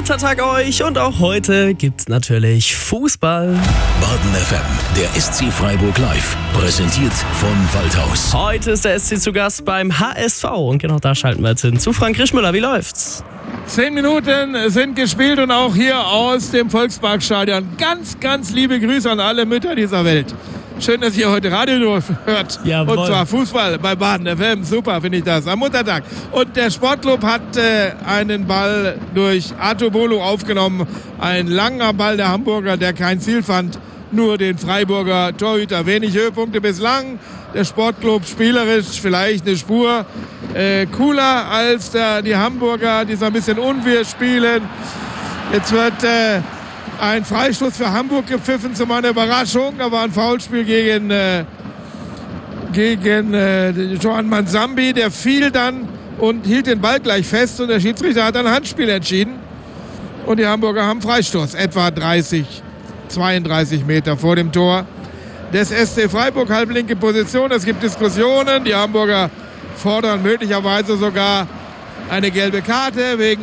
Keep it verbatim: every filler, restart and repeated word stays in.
Muttertag euch und auch heute gibt's natürlich Fußball. Baden F M, der S C Freiburg live, präsentiert von Waldhaus. Heute ist der S C zu Gast beim H S V und genau da schalten wir jetzt hin zu Frank Rischmüller. Wie läuft's? Zehn Minuten sind gespielt und auch hier aus dem Volksparkstadion. Ganz, ganz liebe Grüße an alle Mütter dieser Welt. Schön, dass ihr heute Radio hört. Jawohl. Und zwar Fußball bei Baden F M. Super, finde ich das. Am Muttertag. Und der Sportclub hat äh, einen Ball durch Arthur Bolo aufgenommen. Ein langer Ball der Hamburger, der kein Ziel fand. Nur den Freiburger Torhüter. Wenig Höhepunkte bislang. Der Sportclub spielerisch vielleicht eine Spur äh, cooler als der, die Hamburger, die so ein bisschen unwirr spielen. Jetzt wird äh, ein Freistoß für Hamburg gepfiffen, zu meiner Überraschung. Da war ein Foulspiel gegen, äh, gegen äh, Joan Manzambi. Der fiel dann und hielt den Ball gleich fest. Und der Schiedsrichter hat ein Handspiel entschieden. Und die Hamburger haben Freistoß. Etwa dreißig, zweiunddreißig Meter vor dem Tor des S C Freiburg. Halblinke Position. Es gibt Diskussionen. Die Hamburger fordern möglicherweise sogar eine gelbe Karte wegen